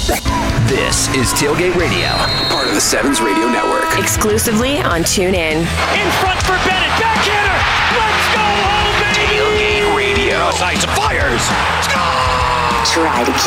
This is Tailgate Radio, part of the Sevens Radio Network. Exclusively on TuneIn. In front for Bennett, backhander. Let's go home, baby! Tailgate Radio. Sights fires. Score! Try to